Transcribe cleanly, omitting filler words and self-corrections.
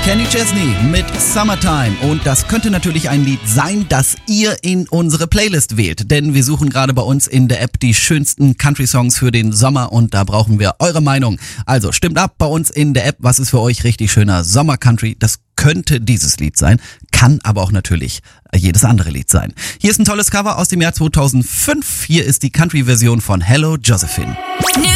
Kenny Chesney mit Summertime. Und das könnte natürlich ein Lied sein, das ihr in unsere Playlist wählt. Denn wir suchen gerade bei uns in der App die schönsten Country-Songs für den Sommer und da brauchen wir eure Meinung. Also stimmt ab bei uns in der App, was ist für euch richtig schöner Sommer-Country. Das könnte dieses Lied sein, kann aber auch natürlich jedes andere Lied sein. Hier ist ein tolles Cover aus dem Jahr 2005. Hier ist die Country-Version von Hello Josephine.